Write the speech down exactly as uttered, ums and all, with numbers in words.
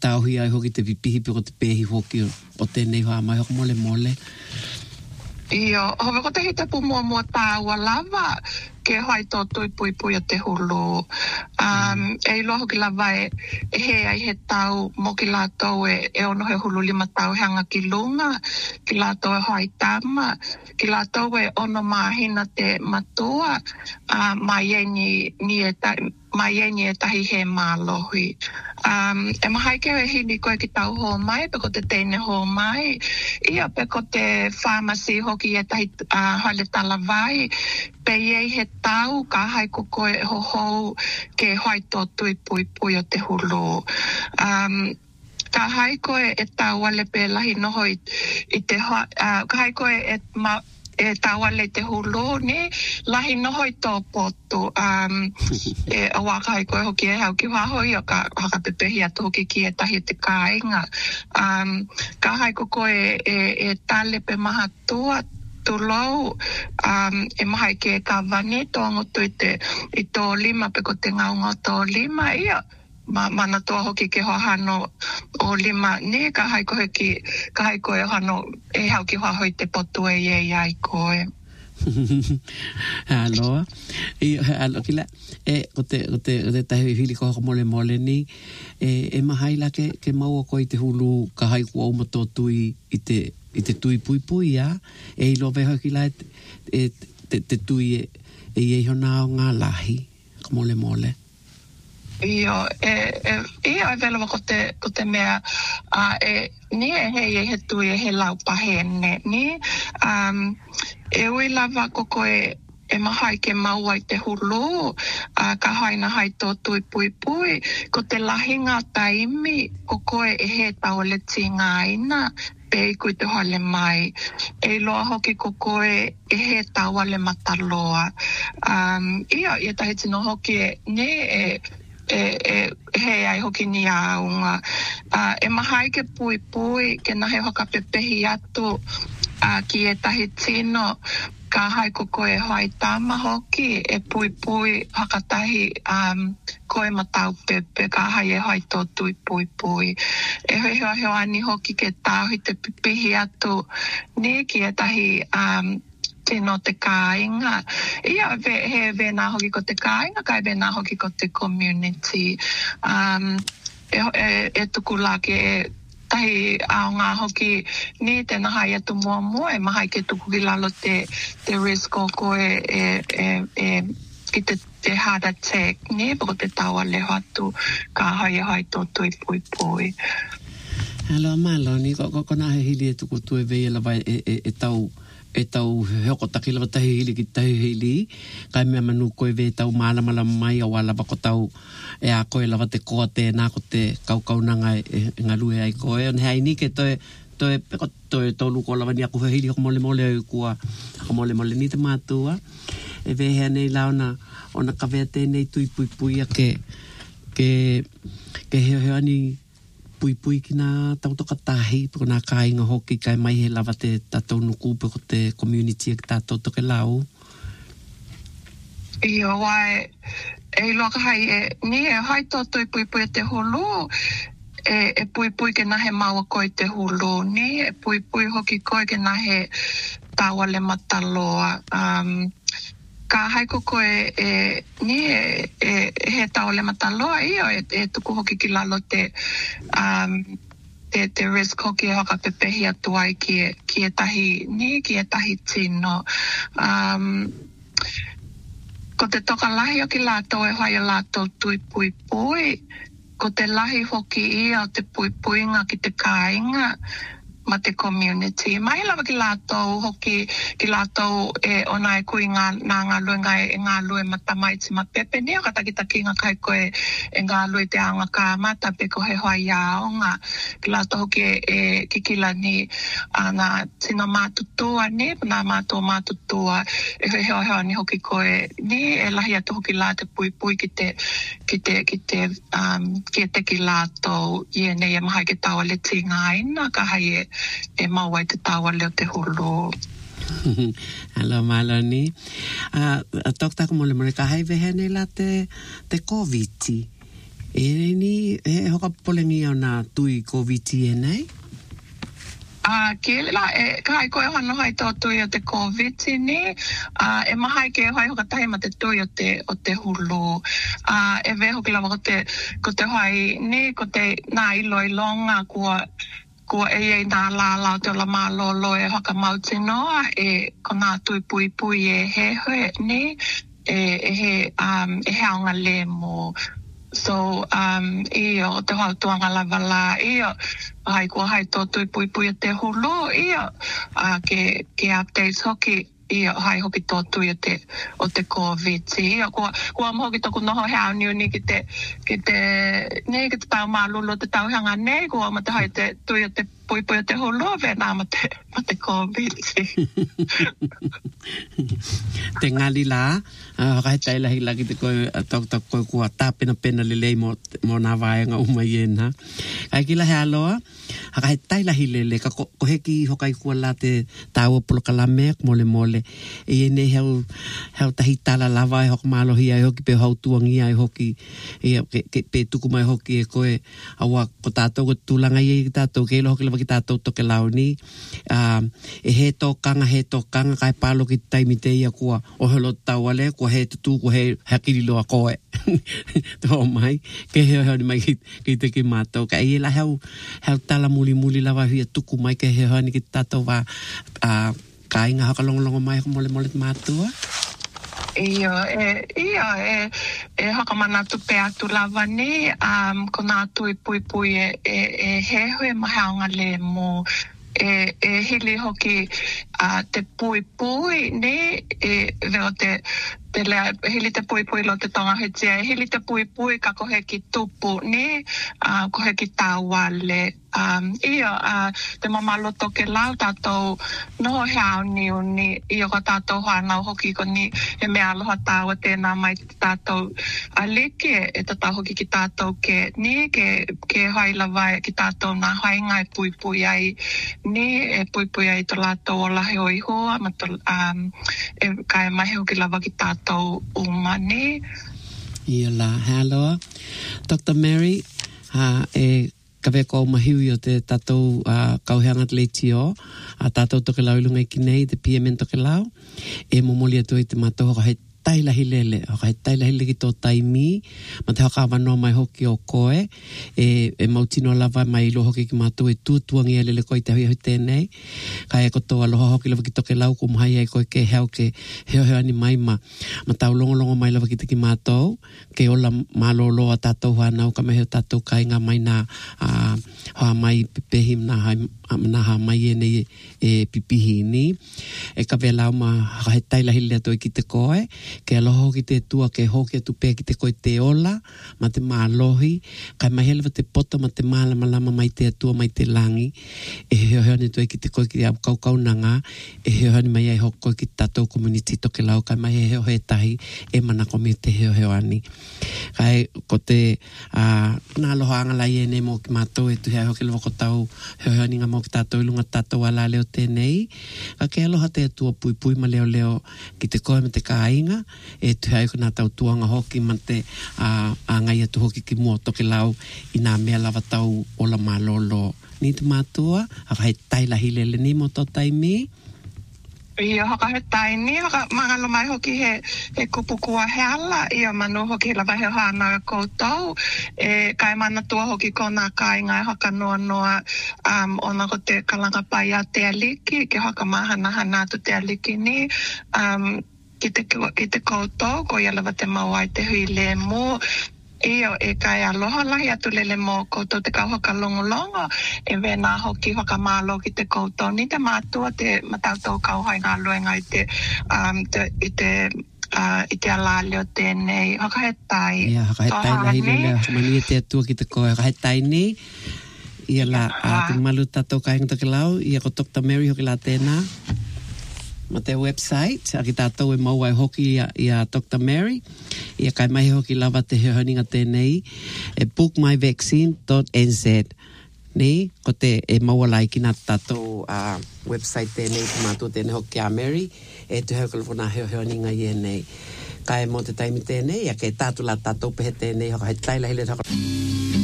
tauhi ai hoki te pipihi pe ko te pehi hoki o tēnei hoa mai hoko mole mole. Io, hove ko te hita pu mua mua tāua lava ke hai tō tui pui pui o te hulu. Um, mm. E ilo hoki lava e, e he ai he tau mo ki lātou e, e ono he hulu lima tau hanga ki lunga, ki lātou e hai tama, ki lātou e ono mahina te matua, uh, mai e ni, ni e ta, mai e ni e tahi he mālohi. Um, e mahai ke e hini koe ki tau ho mai, pe ko te teine ho mai, ia pe ko te pharmacy hoki e tahi uh, hale tala vai, pe iei he tau ka hai ko koe ho ho ke hai tō tui pui pui o te hulu. Um, ka hai koe e tau ale pe lahi noho i, i te, uh, ka hai koe e ma, e tawale te hulu ni lahi noho i tō potu um, e awaka hai koe hoki e hau ki wahoi o ka haka pepehi atu hoki ki e tahi te kāinga um, ka hai ko koe e, e tale pe maha tua tu lau um, e mahai ke ka vani tō ngotu i te i tō lima pe ko te ngaunga tō lima ia ma mana toa hoki ke hohano o lima ne ka hai koe ki ka hai koe hano e hau ki hoa hoi te potu e e ai koe. Aloha. I alo kila e o te o te o te tahi hili ko mole mole ni e e mahai la ke ke mau ko i te hulu ka hai ko o moto tui i te i te tui pui pui ya e lo ve hoki la e te te tui e e e hona ngā lahi ko mole mole. Io, e, e, io e velo ko te, ko te mea, uh, e, ni e hei e he tui e he lau pahene, ni, um, e ui lava ko koe e mahai ke maua i te hulu, uh, ka haina hai tō tui pui pui, ko te lahinga taimi, ko koe e he tau le tinga ina, pe i kui te hale mai. E loa hoki ko koe e he tau ale mataloa. Um, ia, ia tahi tino hoki e, ni e, e, e he ai hoki ni aunga. Uh, e mahai ke pui pui, ke nahe hoka pepehi atu, uh, ki e tahi tino, ka hai ko koe hai tama hoki, e pui pui hakatahi um, koe matau pepe, ka hai e hai tō tui pui pui. E hoi hoi hoi ani hoki ke tāhi te pepehi atu, ni ki e tahi um, tino te kāinga. Ia ve, he vena hoki ko te kāinga, kai vena hoki ko te community. Um, e, e, e tuku la ke e tahi aonga hoki ni te nahai atu mua mua, e mahai ke tuku ki lalo te, te risk o koe e, e, e ki te, te heart attack, ni pako te taua leho atu ka hai e hai tō tui pui pui. Alo malo, ni ko ko na hili e tuku tue vei la vai e, e, e tau e tau hoko taki lava tahi hili ki tahi hili kai mea manu koe ve tau mala mala mai a wala bako tau e a koe lava te koa tēnā ko te kaukaunanga e, e ngalue ai koe on hei ni ke toe toe peko toe tolu ko lava ni aku hili hoko mole mole au kua hoko mole mole ni te mātua e ve hea nei la ona ona kawea tēnei tui pui pui a ke ke ke heo heo ani pui pui ki nā tautoka tahi, piko nā kāinga hoki kai mai he lava te tātou nuku, piko te community e ki tātou toke lau. Io, wai, e loka hai e, ni e hai tō tui pui pui te hulu, e, e pui pui ke nahe maua koe te hulu, ni e pui pui hoki koe ke nahe tawa le mataloa. Um, ka hai ko koe e, ni e, e, he tau le mataloa io e, e tuku hoki ki lalo te um, te, te risk hoki e hoka pepehi atu ai ki e, ki e tahi ni ki e tahi tino um, ko te toka lahi o ki lato e hoi lato tui pui pui ko te lahi hoki ia o te pui pui nga ki te kāinga ma te community. Mai lava ki lātou hoki, ki lātou e ona e kui ngā, nā ngā lue ngā e ngā lue matamai ti ma pepe ni o katakitaki ngā kai koe e ngā lue te anga kā mata pe ko he hoa iao ngā. Ki lātou hoki e, e kikila ni a ngā tina mātutua ni, nā mātua mātutua e he hoa hoa ni hoki koe ni e lahi atu hoki lā te pui pui ki te, ki te, ki te, um, ki te ki lātou i e nei e mahai ke taua le ti ngā ina ka hai e e mawai te tawa leo te hulu. Alo malo ni. Uh, tok tako mole mole ka hai vehe nei la te, te COVID. E ni, e hoka polengi au nā tui COVID e nei? Uh, ke la e kai koe hano hai tō tui o te COVID ni, uh, e mahai ke hai hoka tahi ma te tui o te, o te hulu. Uh, e ve hoki lava ko te, ko te hai ni, ko te nā ilo ilonga kua, kua e ei nā la lao te o la malo lo e hoka mauti noa, e ko nā tui pui pui e he hoe ni, e, e he, um, e he aonga le mo. So, um, iyo, te hau tuanga lava la, iyo, hai kua hai tō tui pui pui a te hulu, iyo, uh, ke, ke updates hoki, iyo, hai hoki tō tui o te, o te COVID, iyo, kua, kua mo hoki tōku noho hea niu ni ki te, ki te, ne, ki te tau mālulo, te tau hanga ne, kua ma te hai te tui o te pui pui o te hulu, ve nā ma te, ma te COVID. Te ngali la, uh, kai tai lahi lagi te koe, tok tok koe kua tāpena pena lelei mo, mo nā vaenga uma iena. Kai ki lahi aloa, kai tai lahi lele, ka ko, ko heki hokai kua la te tāua poloka la meak mole mole, e ene heu, heu tahi tala lava e hoka mālohi ai hoki pe hau tuangi ai hoki, e ke, ke pe tuku mai hoki e koe, awa ko tātou ko tūlanga i ki tātou, ke ilo hoki lava ki tātou toke lau ni, uh, e he tōkanga, he tōkanga, kai pālo ki taimi te ia kua o helo tauale, kua he tutu, kua he hakirilo a koe. Tō mai, ke heo heo ni mai ki, ki te ki mātou. Ka i la heo, heo tala muli muli lawa hui a tuku mai ke heo heo ni ki tātou wā, uh, ka inga haka longo longo mai mole mole mātua. Iyo, e, iyo, e, e haka mana tu pe atu lava ni, um, ko nā tui pui pui e, e, e he hui mahaonga le mo, e, e hili hoki uh, te pui pui ni, e veo te, te lea, hili te pui pui lo te tonga hetia, e hili te pui pui ka kohe ki tupu ni, uh, kohe ki tāwale. Um, iyo, uh, te mamalo toke lau tātou noho heau niu ni, iyo ko tātou whanau hoki ko ni he mea aloha tāua tēnā mai tātou alike e tātou hoki ki tātou ke ni, ke, ke haila vai ki tātou nā hainga e pui pui ai ni, e pui pui ai to lātou o lahe o ihua, ma to, um, e kai mahi hoki lava ki tātou uma ni. Ia la, hello. Doctor Mary, uh, e ka veko o mahiwi o te tātou uh, kauheanga te leitio, a tātou toke lau ilunga i kinei, te P M N toke lau, e momoli atu i te mātou hoka hei tailahi lele, hoka hei tailahi leki tō taimi, ma te hoka awanoa mai hoki o koe, e, e mautino lava mai ilo hoki ki mātou e tūtuangi e lele koe te hui hui tēnei, kai e koto aloha hoki lava ki toke lau, ko mahai ai koe ke heo ke heo heo ani mai ma, ma tau longo longo mai lava ki te ki mātou, ke ola mālolo a tātou whanau, ka meheo tātou kainga mai nā, uh, hoa mai pepehim nā hai, nā ha mai e nei e pipihi ni, e ka velau ma haka he tailahi lea toi ki te koe, ke aloha ki te tua, ke hoki atu pē ki te koe te ola, ma te mālohi, kai mai helewa te poto ma te mālama lama mai te atua mai te langi, e heo heo ni toi ki te koe ki te au kau kau nanga, e heo heo ni mai ai hoko koe ki tātou community toke lau, kai mai he heo he tahi, e mana komi te heo heo ani. Kai ko te, uh, nā aloha anga lai e ne mo ki mātou e tu hea hoki lewa ko tau, heo heo ni ngā mo ki tātou ilunga tātou ala leo tēnei, ka ke aloha te atua pui pui ma leo leo ki te koe me te kāinga, e tu hea ko nā tau tuanga hoki man te uh, a ngai atu hoki ki mua toke lau i nā mea lava tau o la mālolo. Ni te mātua, haka hei tailahi lele ni mo tō taimi. Ia haka he taini, haka mangalo mai hoki he, he kupukua he ala, ia manu hoki lava he hana koutou, e kai mana tua hoki ko nā kāinga e haka noa noa, um, ona ko te kalanga pai a te aliki, ke haka mahana hana tu te aliki ni, um, ki te, ki te koutou, ko ia lava te mawai te hui le mo, Iyo, e kai aloha lahi atu lele mo koutou te kau haka longo longo, e vena hoki haka mālo ki te koutou, ni te mātua te matautou kau hai ngā luenga i te, um, te, i te, uh, i te alale o tēnei, haka he tai. Ia, haka he tai lahi lele, mani e te atua ki te koe, haka he tai ni, ia la, a te malu tātou kai ngata ke lau, ia ko Doctor Mary hoki la tēnā. Ma te website, a ki tātou e mau ai hoki i a, i a Doctor Mary, i a kai mai hoki lava te heoninga tēnei, e book my vaccine dot n z. Nei, ko te e mau alai ki nā tātou uh, website tēnei, ki mātou tēnei hoki a Mary, e tu heo kalafona heoninga i e nei. kai mo te taimi tēnei, a ke tātula tātou pehe tēnei, haka he taila hile haka.